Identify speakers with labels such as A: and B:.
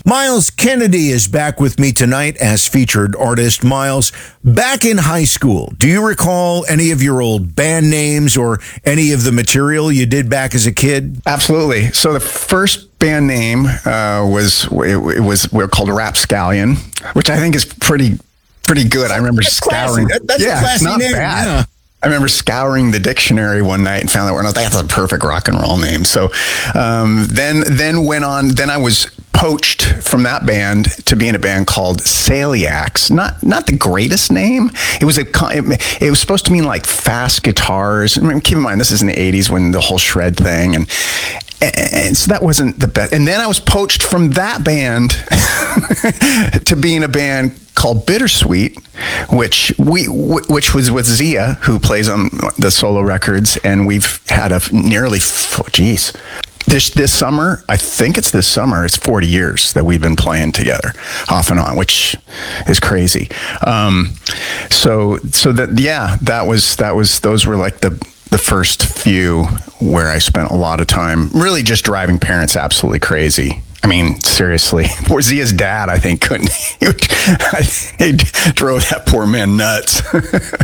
A: Miles Kennedy is back with me tonight as featured artist. Miles, back in high school, do you recall any of your old band names or any of the material you did back as a kid?
B: Absolutely. So the first band name was we're called Rapscallion, which I think is pretty good. I remember scouring.
A: That's a classy
B: not
A: name.
B: bad.
A: Yeah.
B: I remember scouring the dictionary one night and found that that's a perfect rock and roll name. So then went on. Then I was poached from that band to be in a band called Celiacs. Not the greatest name. It was supposed to mean like fast guitars. I mean, keep in mind this is in the '80s when the whole shred thing and so that wasn't the best. And then I was poached from that band to be in a band called Bittersweet, which was with Zia, who plays on the solo records, and we've had this summer, I think it's this summer, it's 40 years that we've been playing together off and on, which is crazy. Those were like the first few where I spent a lot of time really just driving parents absolutely crazy. I mean, seriously, poor Zia's dad, I think, couldn't. He drove that poor man nuts.